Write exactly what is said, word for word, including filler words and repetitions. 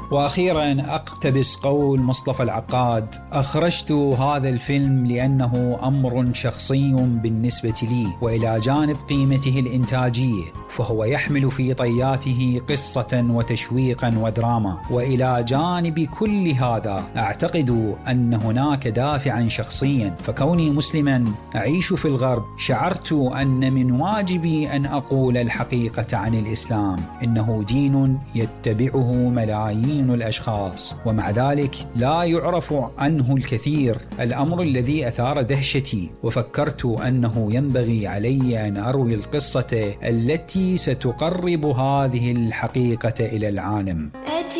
وأخيرا أقتبس قول مصطفى العقاد: أخرجت هذا الفيلم لأنه أمر شخصي بالنسبة لي، وإلى جانب قيمته الإنتاجية فهو يحمل في طياته قصة وتشويقا ودراما. وإلى جانب كل هذا أعتقد أن هناك دافعا شخصيا، فكوني مسلما أعيش في الغرب شعرت أن من واجبي أن أقول الحقيقة عن الإسلام، إنه دين يتبعه ملايين الأشخاص ومع ذلك لا يعرف عنه الكثير، الأمر الذي أثار دهشتي، وفكرت أنه ينبغي علي أن أروي القصة التي ستقرب هذه الحقيقة إلى العالم.